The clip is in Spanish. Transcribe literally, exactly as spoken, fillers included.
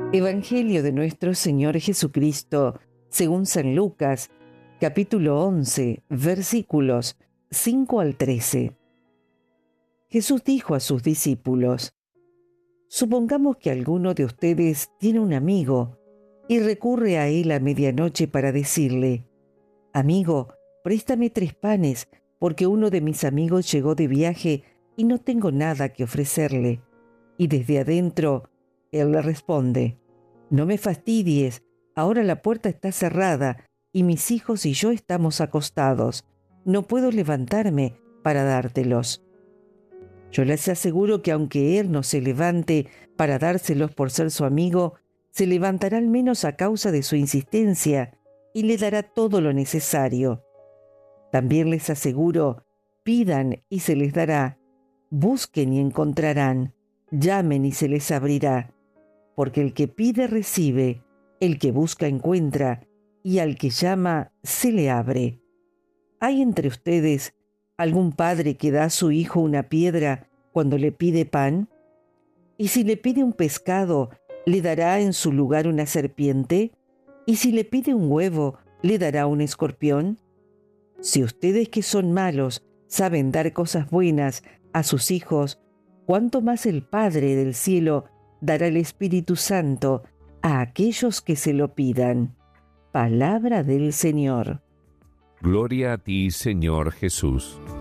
Evangelio de nuestro Señor Jesucristo, según San Lucas, capítulo once, versículos cinco al trece. Jesús dijo a sus discípulos: Supongamos que alguno de ustedes tiene un amigo y recurre a él a medianoche para decirle: Amigo, préstame tres panes, porque uno de mis amigos llegó de viaje y no tengo nada que ofrecerle. Y desde adentro, él le responde: No me fastidies, ahora la puerta está cerrada y mis hijos y yo estamos acostados. No puedo levantarme para dártelos. Yo les aseguro que aunque él no se levante para dárselos por ser su amigo, se levantará al menos a causa de su insistencia y le dará todo lo necesario. También les aseguro, pidan y se les dará, busquen y encontrarán, llamen y se les abrirá. Porque el que pide recibe, el que busca encuentra, y al que llama se le abre. ¿Hay entre ustedes algún padre que da a su hijo una piedra cuando le pide pan? ¿Y si le pide un pescado, le dará en su lugar una serpiente? ¿Y si le pide un huevo, le dará un escorpión? Si ustedes que son malos saben dar cosas buenas a sus hijos, ¿cuánto más el Padre del cielo dará el Espíritu Santo a aquellos que se lo pidan? Palabra del Señor. Gloria a ti, Señor Jesús.